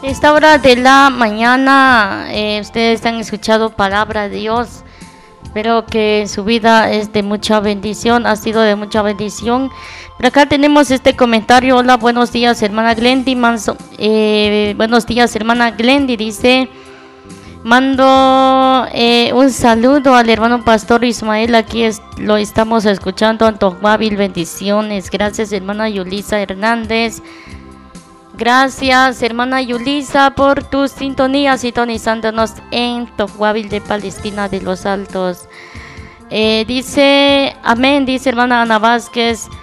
Esta hora de la mañana, ustedes han escuchado palabra de Dios. Espero que su vida es de mucha bendición, ha sido de mucha bendición. Por acá tenemos este comentario. Hola, buenos días, hermana Glendy. Buenos días, hermana Glendy. Dice, mando un saludo al hermano pastor Ismael. Aquí lo estamos escuchando en Tocuavil. Bendiciones. Gracias, hermana Yulisa Hernández. Gracias, hermana Yulisa, por tu sintonía, sintonizándonos en Tocuavil de Palestina de los Altos. Dice, amén, dice hermana Ana Vázquez.